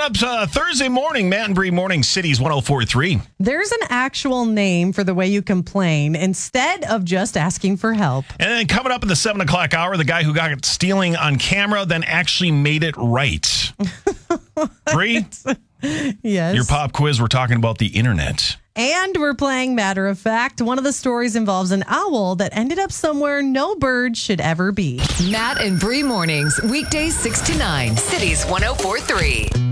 up Thursday morning, Matt and Bree Morning Cities 104.3. There's an actual name for the way you complain instead of just asking for help. And then coming up in the 7 o'clock hour, the guy who got stealing on camera then actually made it right. Bree, Yes. your pop quiz, we're talking about the internet. And we're playing Matter of Fact. One of the stories involves an owl that ended up somewhere no bird should ever be. Matt and Bree Mornings, weekdays 6 to 9, Cities 104.3.